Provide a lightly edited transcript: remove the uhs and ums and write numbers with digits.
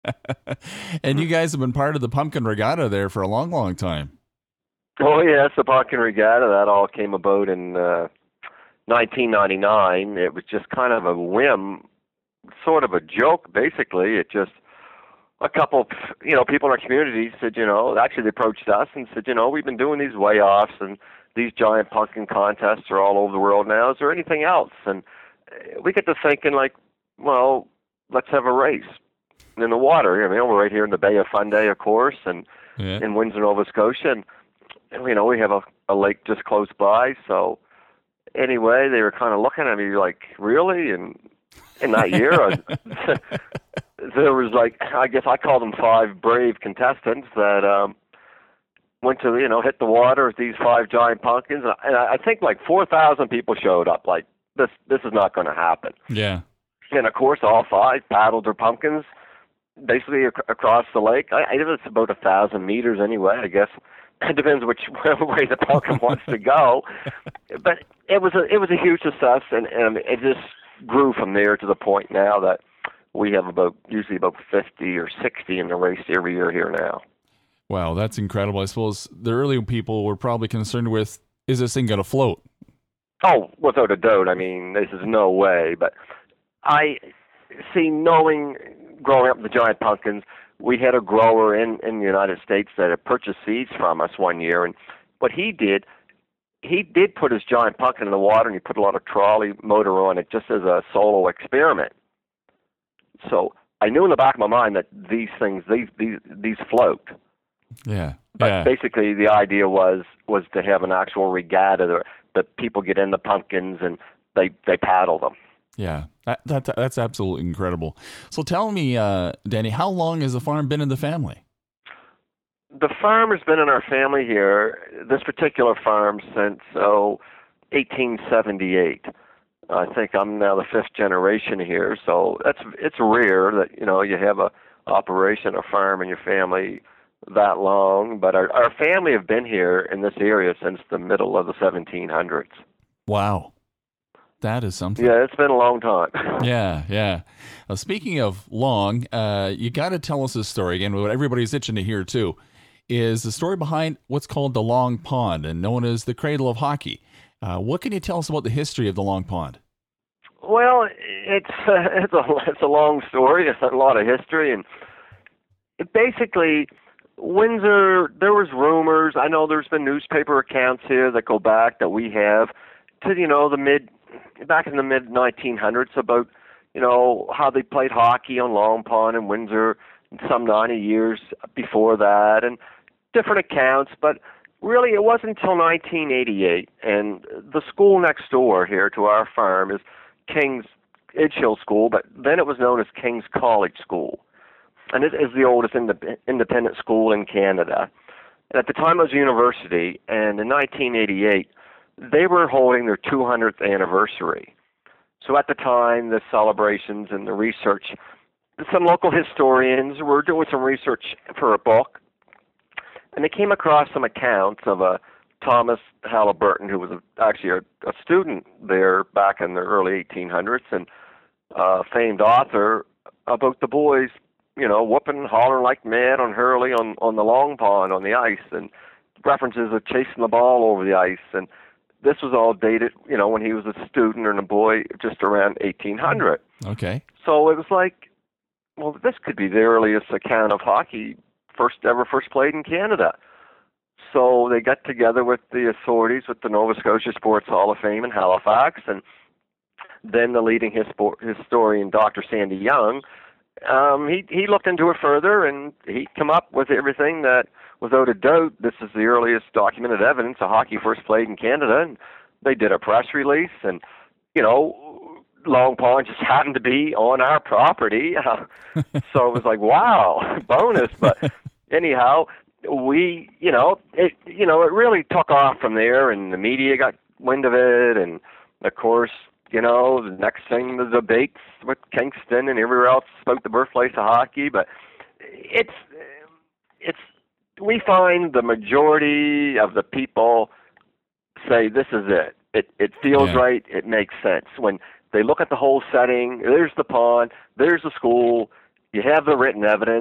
And you guys have been part of the pumpkin regatta there for a long, long time. Oh yes, the Pumpkin Regatta. That all came about in 1999. It was just kind of a whim, sort of a joke. Basically, it just a couple, people in our community said, actually they approached us and said, we've been doing these weigh-offs and these giant pumpkin contests are all over the world now. Is there anything else? And we get to thinking like, well, let's have a race in the water. We're right here in the Bay of Fundy, of course, and Yeah. in Windsor, Nova Scotia. And we have a lake just close by. So anyway, they were kind of looking at me like, really? And in that year, there was like, I guess I call them 5 brave contestants that went to, hit the water with these 5 giant pumpkins. And I think like 4,000 people showed up. Like, this is not going to happen. Yeah. And of course, all 5 paddled their pumpkins basically across the lake. I guess it's about 1,000 meters anyway, I guess. It depends which way the pumpkin wants to go. But it was a huge success, and it just grew from there to the point now that we have usually about 50 or 60 in the race every year here now. Wow, that's incredible. I suppose the early people were probably concerned with, is this thing going to float? Oh, without a doubt. I mean, this is no way. But I see, growing up with the giant pumpkins, we had a grower in the United States that had purchased seeds from us one year, and what he did put his giant pumpkin in the water, and he put a lot of trolley motor on it just as a solo experiment. So I knew in the back of my mind that these things, these float. Yeah. But basically, the idea was to have an actual regatta that people get in the pumpkins and they paddle them. Yeah, that's absolutely incredible. So tell me, Danny, how long has the farm been in the family? The farm has been in our family here, this particular farm, since 1878. I think I'm now the 5th generation here, so it's rare that you have a operation, a farm in your family that long. But our family have been here in this area since the middle of the 1700s. Wow. That is something. Yeah, it's been a long time. Yeah. Speaking of long, you got to tell us this story again. What everybody's itching to hear too is the story behind what's called the Long Pond and known as the cradle of hockey. What can you tell us about the history of the Long Pond? Well, it's a long story. It's a lot of history, and basically, Windsor. There was rumors. I know there's been newspaper accounts here that go back that we have to back in the mid 1900s about how they played hockey on Long Pond in Windsor some 90 years before that, and different accounts. But really, it wasn't until 1988, and the school next door here to our farm is King's Edgehill School, but then it was known as King's College School, and it is the oldest independent school in Canada. And at the time it was a university, and in 1988 they were holding their 200th anniversary. So at the time, the celebrations and the research, some local historians were doing some research for a book, and they came across some accounts of a Thomas Halliburton, who was actually a student there back in the early 1800s, and a famed author, about the boys, whooping and hollering like mad on Hurley on the Long Pond on the ice, and references of chasing the ball over the ice. And this was all dated, when he was a student and a boy, just around 1800. Okay. So it was like, well, this could be the earliest account of hockey first played in Canada. So they got together with the authorities, with the Nova Scotia Sports Hall of Fame in Halifax, and then the leading historian, Dr. Sandy Young, he looked into it further, and he came up with everything that, without a doubt, this is the earliest documented evidence of hockey first played in Canada. And they did a press release, and Long Pond just happened to be on our property, so it was like, wow, bonus. But anyhow, it really took off from there, and the media got wind of it, and of course, the next thing, the debates with Kingston and everywhere else spoke the birthplace of hockey. But we find the majority of the people say this is it. It feels right. It makes sense when they look at the whole setting. There's the pond. There's the school. You have the written evidence.